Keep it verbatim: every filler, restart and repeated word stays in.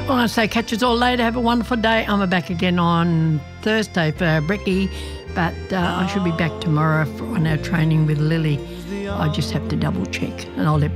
I want to say catch us all later. Have a wonderful day. I'm back again on Thursday for Brekkie, but uh, I should be back tomorrow for, on our training with Lily. I just have to double check, and I'll let